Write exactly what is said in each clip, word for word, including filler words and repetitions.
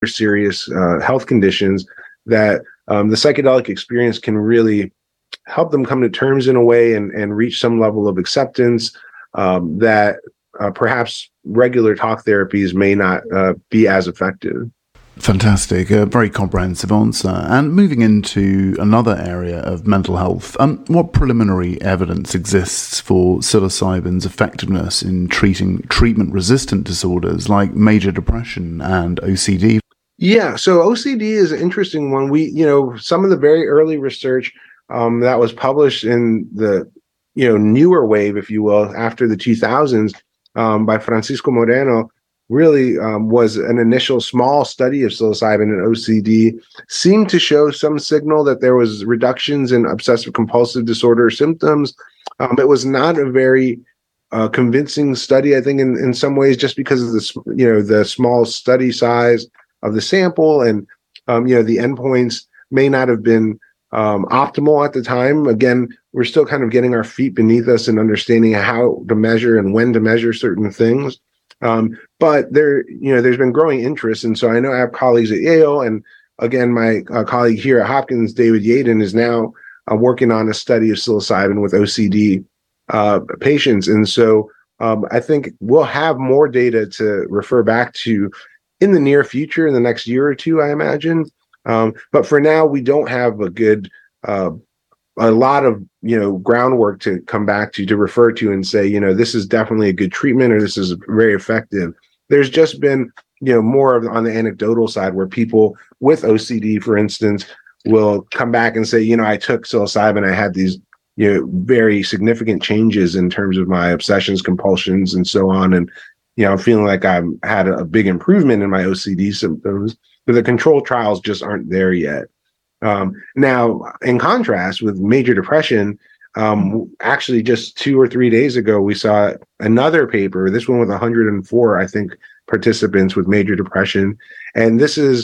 serious uh, health conditions, that um, the psychedelic experience can really help them come to terms in a way and, and reach some level of acceptance um, that uh, perhaps regular talk therapies may not uh, be as effective. Fantastic, a very comprehensive answer. And moving into another area of mental health, um, what preliminary evidence exists for psilocybin's effectiveness in treating treatment-resistant disorders like major depression and O C D? Yeah, so O C D is an interesting one. We, you know, some of the very early research um, that was published in the, you know, newer wave, if you will, after the two thousands um, by Francisco Moreno, really um, was an initial small study of psilocybin and O C D, seemed to show some signal that there was reductions in obsessive compulsive disorder symptoms. Um, it was not a very uh, convincing study, I think, in, in some ways, just because of the, you know, the small study size of the sample, and um, you know, the endpoints may not have been um, optimal at the time. Again, we're still kind of getting our feet beneath us and understanding how to measure and when to measure certain things. Um, but there, you know, there's been growing interest, and so I know I have colleagues at Yale, and again, my uh, colleague here at Hopkins, David Yaden, is now uh, working on a study of psilocybin with O C D uh, patients, and so um, I think we'll have more data to refer back to in the near future, in the next year or two, I imagine. Um, but for now, we don't have a good, uh, a lot of, you know, groundwork to come back to, to refer to and say, you know, this is definitely a good treatment or this is very effective. There's just been, you know, more of on the anecdotal side where people with O C D, for instance, will come back and say, you know, I took psilocybin, I had these, you know, very significant changes in terms of my obsessions, compulsions, and so on. And you know, I'm feeling like I've had a big improvement in my O C D symptoms, but the control trials just aren't there yet. Um, now, in contrast with major depression, um, actually just two or three days ago, we saw another paper, this one with one hundred four, I think, participants with major depression. And this is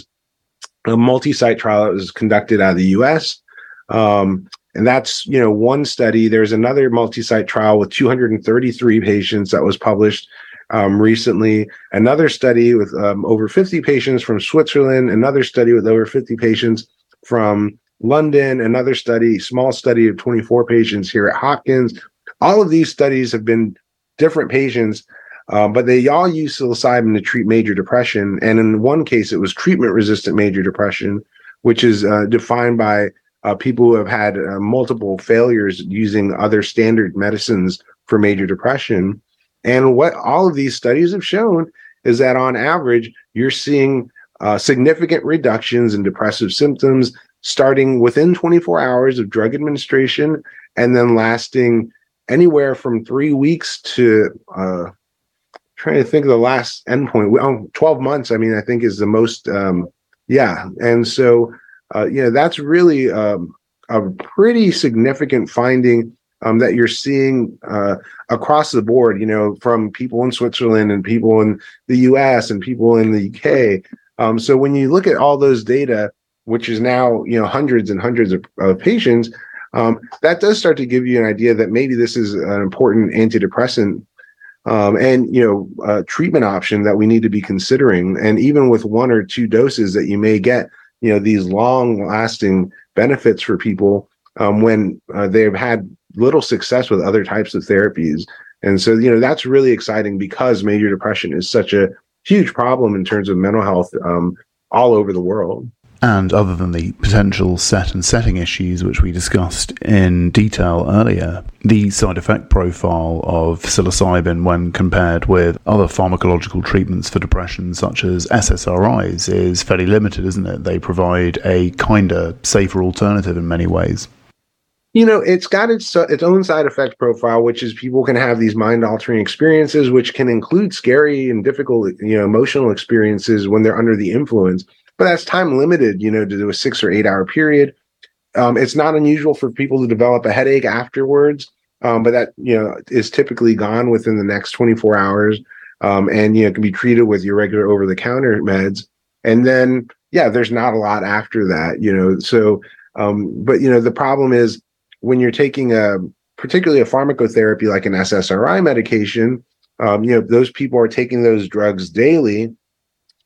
a multi-site trial that was conducted out of the U S. Um, and that's, you know, one study. There's another multi-site trial with two hundred thirty-three patients that was published Um, recently, another study with um, over fifty patients from Switzerland, another study with over fifty patients from London, another study, small study of twenty-four patients here at Hopkins. All of these studies have been different patients, uh, but they all use psilocybin to treat major depression. And in one case, it was treatment-resistant major depression, which is uh, defined by uh, people who have had uh, multiple failures using other standard medicines for major depression. And what all of these studies have shown is that on average, you're seeing uh, significant reductions in depressive symptoms starting within twenty-four hours of drug administration and then lasting anywhere from three weeks to uh, trying to think of the last endpoint. Oh, twelve months, I mean, I think is the most. Um, yeah. And so, uh, you know, that's really um, a pretty significant finding Um, that you're seeing uh, across the board, you know, from people in Switzerland and people in the U S and people in the U K. Um, so when you look at all those data, which is now, you know, hundreds and hundreds of, of patients, um, that does start to give you an idea that maybe this is an important antidepressant um, and, you know, uh, treatment option that we need to be considering. And even with one or two doses that you may get, you know, these long lasting benefits for people um, when uh, they've had little success with other types of therapies. And so, you know, that's really exciting because major depression is such a huge problem in terms of mental health um, all over the world. And other than the potential set and setting issues, which we discussed in detail earlier, the side effect profile of psilocybin when compared with other pharmacological treatments for depression, such as S S R Is, is fairly limited, isn't it? They provide a kinder, safer alternative in many ways. You know, it's got its uh, its own side effect profile, which is people can have these mind-altering experiences, which can include scary and difficult, you know, emotional experiences when they're under the influence. But that's time limited, you know, to do a six or eight hour period. Um, it's not unusual for people to develop a headache afterwards, um, but that, you know, is typically gone within the next twenty-four hours. Um, and, you know, can be treated with your regular over-the-counter meds. And then, yeah, there's not a lot after that, you know. So, um, but, you know, the problem is, when you're taking a, particularly a pharmacotherapy like an S S R I medication, um, you know, those people are taking those drugs daily.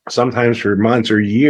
sometimes for months or years.